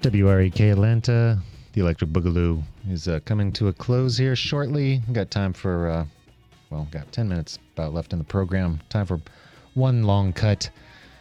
WREK Atlanta, the Electric Boogaloo is coming to a close here shortly. Got time for, got 10 minutes about left in the program. Time for one long cut.